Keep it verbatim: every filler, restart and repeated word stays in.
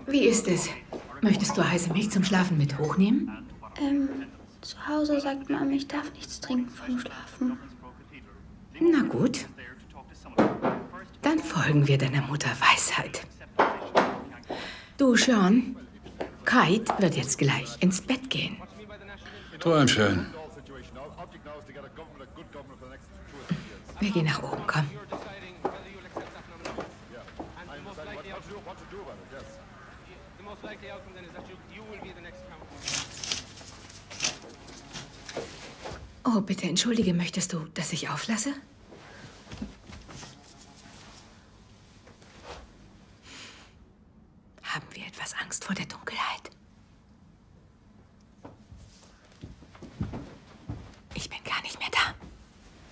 Wie ist es? Möchtest du heiße Milch zum Schlafen mit hochnehmen? Ähm, zu Hause sagt Mama, ich darf nichts trinken vorm Schlafen. Na gut. Dann folgen wir deiner Mutter Weisheit. Du, Sean, Kite wird jetzt gleich ins Bett gehen. Träum schön. Wir gehen nach oben, komm. Oh, bitte entschuldige, möchtest du, dass ich auflasse?